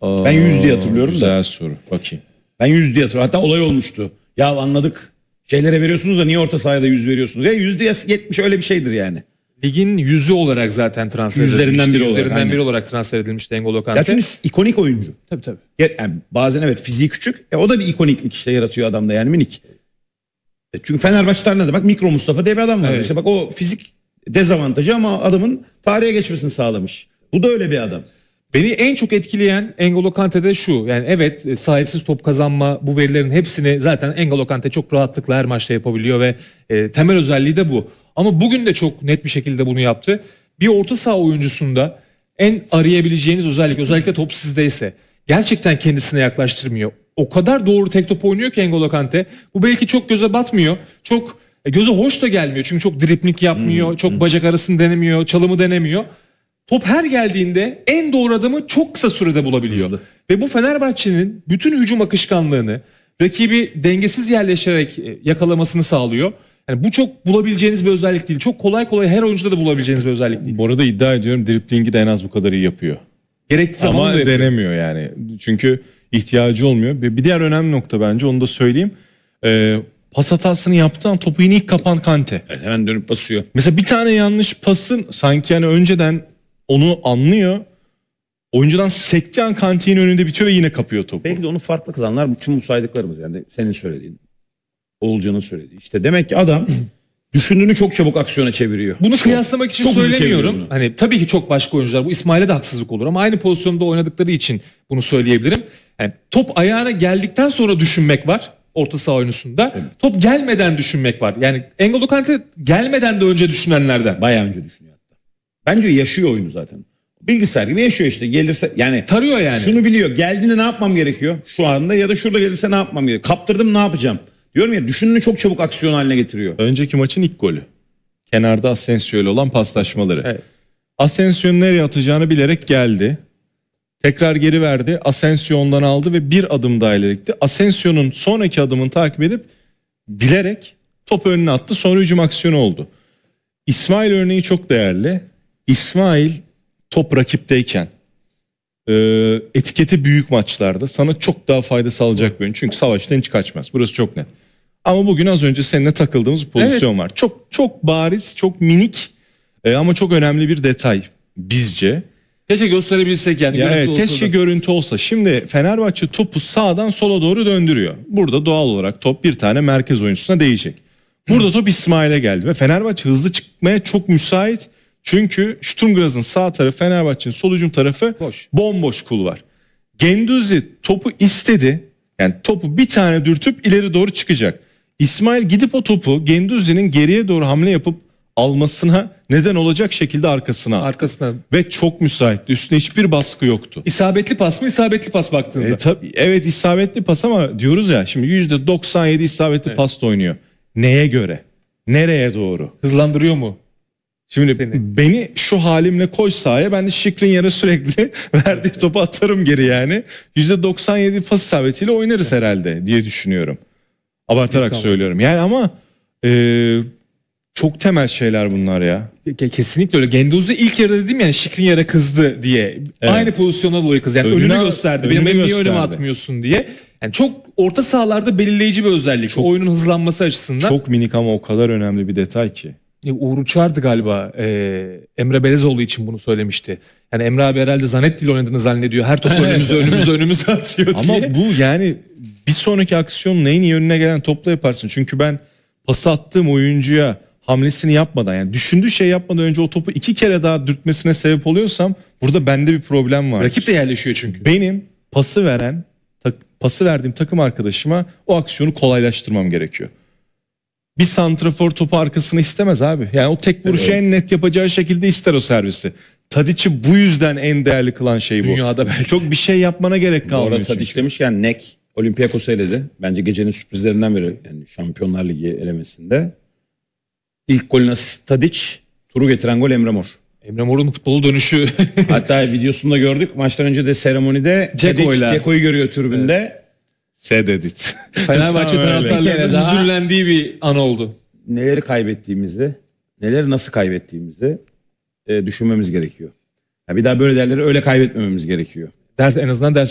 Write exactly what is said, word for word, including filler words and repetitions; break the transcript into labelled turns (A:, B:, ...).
A: Aa,
B: Ben yüz diye hatırlıyorum
A: güzel
B: da.
A: Güzel soru. Bakayım.
B: Ben yüz diye hatırlıyorum. Hatta olay olmuştu. Ya anladık. Şeylere veriyorsunuz da niye orta sahada yüz veriyorsunuz? Ya yüzde yetmiş öyle bir şeydir yani.
C: Ligin yüzü olarak zaten transfer
B: Yüzlerinden
C: edilmişti.
B: biri olarak,
C: Yüzlerinden biri
B: aynen.
C: olarak transfer edilmişti N'Golo Kante.
B: Ya çünkü ikonik oyuncu.
C: Tabii tabii.
B: Yani bazen evet fiziği küçük. E o da bir ikoniklik işte yaratıyor adamda yani minik. E çünkü Fenerbahçe'de ne demek? Mikro Mustafa diye bir adam var.
C: Evet.
B: İşte bak o fizik dezavantajı ama adamın tarihe geçmesini sağlamış. Bu da öyle bir adam.
C: Beni en çok etkileyen N'Golo Kante'de şu. Yani evet, sahipsiz top kazanma, bu verilerin hepsini zaten N'Golo Kante çok rahatlıkla her maçta yapabiliyor ve e, temel özelliği de bu. Ama bugün de çok net bir şekilde bunu yaptı. Bir orta saha oyuncusunda en arayabileceğiniz özellik, özellikle top sizdeyse, gerçekten kendisine yaklaştırmıyor. O kadar doğru tek top oynuyor ki N'Golo Kante. Bu belki çok göze batmıyor. Çok e, göze hoş da gelmiyor. Çünkü çok dripling yapmıyor. Hmm, çok hmm. bacak arasını denemiyor. Çalımı denemiyor. Top her geldiğinde en doğru adamı çok kısa sürede bulabiliyor. Hızlı. Ve bu Fenerbahçe'nin bütün hücum akışkanlığını, rakibi dengesiz yerleşerek yakalamasını sağlıyor. Yani bu çok bulabileceğiniz bir özellik değil. Çok kolay kolay her oyuncuda da bulabileceğiniz bir özellik değil.
A: Bu arada iddia ediyorum driplingi de en az bu kadar iyi yapıyor.
C: Gerektiği zaman
A: ama
C: da yapıyor.
A: denemiyor yani. Çünkü ihtiyacı olmuyor. Bir diğer önemli nokta bence, onu da söyleyeyim. Ee, pas hatasını yaptığı an topu yine ilk kapan Kante.
B: Evet, hemen dönüp basıyor.
A: Mesela bir tane yanlış pasın sanki yani önceden onu anlıyor. Oyuncudan sektiği an Kante'nin önünde bitiyor ve yine kapıyor topu.
B: Belki de onu farklı kılanlar bütün bu saydıklarımız, yani senin söylediğin, Oğulcan'ın söylediği. İşte demek ki adam düşündüğünü çok çabuk aksiyona çeviriyor.
C: Bunu
B: çok,
C: kıyaslamak için
B: çok
C: söylemiyorum. Hani tabii ki çok başka oyuncular. Bu İsmail'e de haksızlık olur ama aynı pozisyonda oynadıkları için bunu söyleyebilirim. Yani top ayağına geldikten sonra düşünmek var orta saha oyuncusunda. Evet. Top gelmeden düşünmek var. Yani N'Golo Kante gelmeden de önce düşünenlerden.
B: Bayağı önce düşünüyor hatta. Bence yaşıyor oyunu zaten. Bilgisayar gibi yaşıyor işte, gelirse yani.
C: Tarıyor yani.
B: Şunu biliyor, geldiğinde ne yapmam gerekiyor şu anda ya da şurada gelirse ne yapmam gerekiyor. Kaptırdım, ne yapacağım? Diyorum ya, düşündüğünü çok çabuk aksiyon haline getiriyor.
A: Önceki maçın ilk golü. Kenarda Asensio ile olan paslaşmaları.
C: Evet.
A: Asensio'nun nereye atacağını bilerek geldi. Tekrar geri verdi. Asensio ondan aldı ve bir adım daha ileri gitti. Asensio'nun sonraki adımını takip edip bilerek topu önüne attı. Sonra hücum aksiyonu oldu. İsmail örneği çok değerli. İsmail top rakipteyken e, etiketi büyük maçlarda sana çok daha fayda sağlayacak bir oyun. Çünkü savaştan hiç kaçmaz. Burası çok net. Ama bugün az önce seninle takıldığımız pozisyon evet. var. Çok çok bariz, çok minik e, ama çok önemli bir detay bizce.
C: Keşke gösterebilsek yani.
A: Ya evet,
C: olsa
A: keşke
C: da.
A: görüntü olsa. Şimdi Fenerbahçe topu sağdan sola doğru döndürüyor. Burada doğal olarak top bir tane merkez oyuncusuna değecek. Burada top İsmail'e geldi ve Fenerbahçe hızlı çıkmaya çok müsait. Çünkü Sturm Graz'ın sağ tarafı, Fenerbahçe'nin sol hücum tarafı boş. Bomboş kul var. Guendouzi topu istedi. Yani topu bir tane dürtüp ileri doğru çıkacak. İsmail gidip o topu Guendouzi'nin geriye doğru hamle yapıp almasına neden olacak şekilde arkasına.
C: Arkasına.
A: Ve çok müsaitti. Üstüne hiçbir baskı yoktu.
C: İsabetli pas mı? İsabetli pas baktığında.
A: E, tabii, evet isabetli pas ama diyoruz ya şimdi yüzde doksan yedi isabetli evet. pasta oynuyor. Neye göre? Nereye doğru?
C: Hızlandırıyor mu?
A: Şimdi
C: Seni.
A: Beni şu halimle koy sahaya, ben de Skriniar'a sürekli verdiği topu atarım geri yani. yüzde doksan yedi pas isabetiyle oynarız herhalde diye düşünüyorum. Abartarak İslam. söylüyorum. Yani ama e, çok temel şeyler bunlar ya.
C: Kesinlikle öyle. Guendouzi ilk yarıda dedim yani Skriniar'a kızdı diye. Evet. Aynı pozisyona dolayı kızdı. Yani önünü, önünü gösterdi. Önünü Benim niye önüme atmıyorsun diye. Yani çok orta sahalarda belirleyici bir özellik. Çok, oyunun hızlanması açısından.
A: Çok minik ama o kadar önemli bir detay ki.
C: Uğur Uçar'dı galiba e, Emre Belezoğlu için bunu söylemişti. Yani Emre abi herhalde Zanetti ile oynadığını zannediyor. Her topu önümüze önümüze önümüze atıyor diye.
A: Ama bu yani bir sonraki aksiyon neyin iyi önüne gelen topla yaparsın. Çünkü ben pası attığım oyuncuya hamlesini yapmadan, yani düşündüğü şey yapmadan önce o topu iki kere daha dürtmesine sebep oluyorsam burada bende bir problem var.
C: Rakip de yerleşiyor çünkü.
A: Benim pası veren, tak, pası verdiğim takım arkadaşıma o aksiyonu kolaylaştırmam gerekiyor. Bir santrafor topu arkasını istemez abi. Yani o tek vuruşu evet. en net yapacağı şekilde ister o servisi. Tadic'i bu yüzden en değerli kılan şey bu.
C: Dünyada belki.
A: Çok bir şey yapmana gerek kalmıyor.
B: Orada Tadic demişken Nek Olympiakos'u eledi. Bence gecenin sürprizlerinden biri, yani Şampiyonlar Ligi elemesinde. İlk golün asist Tadic, turu getiren gol Emre Mor.
C: Emre Mor'un futbolu dönüşü.
B: Hatta videosunda gördük. Maçtan önce de seremonide Tadic Ceko'yu görüyor tribünde. Evet.
A: Sededit.
C: Fenerbahçe taraftarlarının hüzünlendiği bir an oldu.
B: Neleri kaybettiğimizi, neleri nasıl kaybettiğimizi e, düşünmemiz gerekiyor. Yani bir daha böyle değerleri öyle kaybetmememiz gerekiyor.
C: Dert, en azından ders